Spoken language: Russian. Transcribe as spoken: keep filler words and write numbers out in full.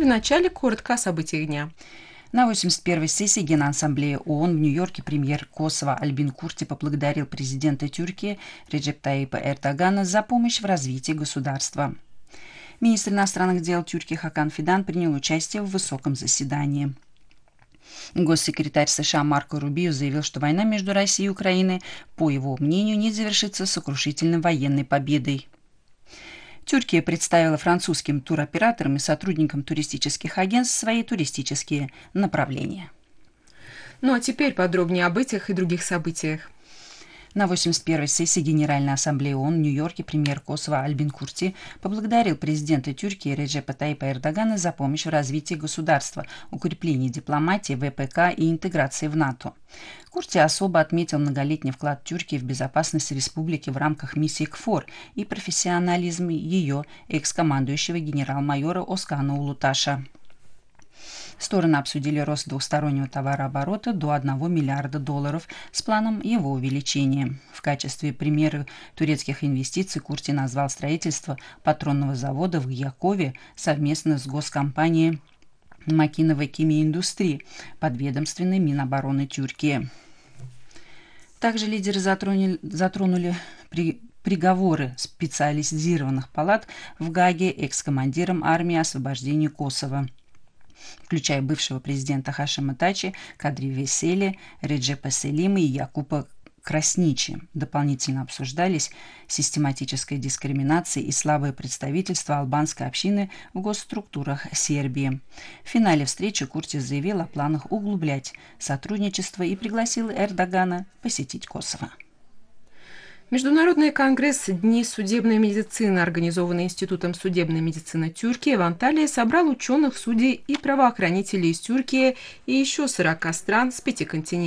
вначале коротко о событиях дня. На восемьдесят первой сессии Генассамблеи ООН в Нью-Йорке премьер Косово Альбин Курти поблагодарил президента Тюркии Реджеп Таyyипа Эрдогана за помощь в развитии государства. Министр иностранных дел Тюркии Хакан Фидан принял участие в высоком заседании. Госсекретарь США Марко Рубио заявил, что война между Россией и Украиной, по его мнению, не завершится сокрушительной военной победой. Тюркия представила французским туроператорам и сотрудникам туристических агентств свои туристические направления. Ну а теперь подробнее об этих и других событиях. На восемьдесят первой сессии Генеральной Ассамблеи ООН в Нью-Йорке премьер Косово Альбин Курти поблагодарил президента Тюркии Реджепа Таyyипа Эрдогана за помощь в развитии государства, укреплении дипломатии, ВПК и интеграции в НАТО. Курти особо отметил многолетний вклад Тюркии в безопасность республики в рамках миссии КФОР и профессионализм ее экс-командующего генерал-майора Оскана Улуташа. Стороны обсудили рост двухстороннего товарооборота до одного миллиарда долларов с планом его увеличения. В качестве примера турецких инвестиций Курти назвал строительство патронного завода в Гьякове совместно с госкомпанией Макиновой Химииндустрии, подведомственной Минобороны Тюркии. Также лидеры затронули, затронули при приговоры специализированных палат в Гааге экс-командирам армии освобождения Косово, включая бывшего президента Хашима Тачи, Кадри Весели, Реджепа Селима и Якупа Красничи. Дополнительно обсуждались систематическая дискриминация и слабое представительство албанской общины в госструктурах Сербии. В финале встречи Курти заявил о планах углублять сотрудничество и пригласил Эрдогана посетить Косово. Международный конгресс «Дни судебной медицины», организованный Институтом судебной медицины Тюркии в Анталии, собрал ученых, судей и правоохранителей из Тюркии и еще сорока стран с пяти континентов.